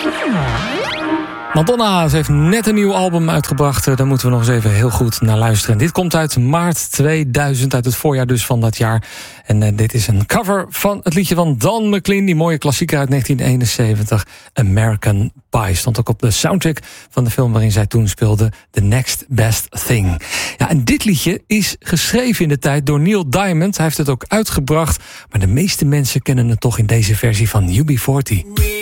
Madonna, ze heeft net een nieuw album uitgebracht. Daar moeten we nog eens even heel goed naar luisteren. Dit komt uit maart 2000, uit het voorjaar dus van dat jaar. En dit is een cover van het liedje van Don McLean, die mooie klassieker uit 1971, American Pie. Stond ook op de soundtrack van de film waarin zij toen speelde, The Next Best Thing. Ja, en dit liedje is geschreven in de tijd door Neil Diamond. Hij heeft het ook uitgebracht, maar de meeste mensen kennen het toch in deze versie van UB40.